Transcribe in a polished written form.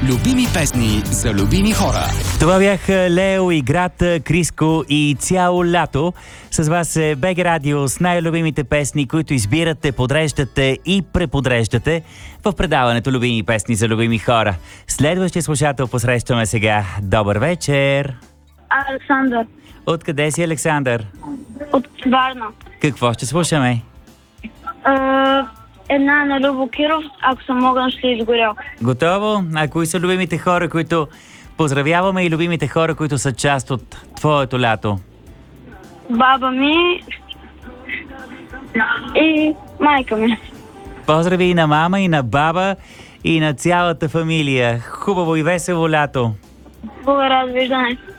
Любими песни за любими хора. Това бяха Лео и град Криско и цяло лято. С вас е БГ Радио с най-любимите песни, които избирате, подреждате и преподреждате в предаването Любими песни за любими хора. Следващия слушател посрещаме сега. Добър вечер! Александър. Откъде си, Александър? От Варна. Какво ще слушаме? Една на Любо Киров, ако съм огън, ще изгорял. Готово? А кои са любимите хора, които поздравяваме и любимите хора, които са част от твоето лято? Баба ми и майка ми. Поздрави и на мама, и на баба, и на цялата фамилия. Хубаво и весело лято! Благодаря, довиждане.